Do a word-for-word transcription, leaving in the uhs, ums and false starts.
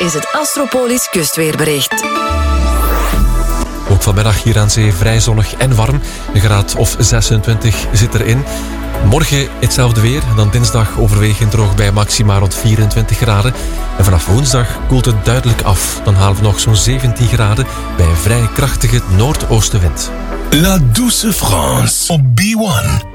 is het Astropolis kustweerbericht. Ook vanmiddag hier aan zee vrij zonnig en warm. Een graad of zesentwintig zit erin. Morgen hetzelfde weer. En dan dinsdag overwegend droog bij maxima rond vierentwintig graden. En vanaf woensdag koelt het duidelijk af. Dan halen we nog zo'n zeventien graden bij een vrij krachtige noordoostenwind. La Douce France op B one.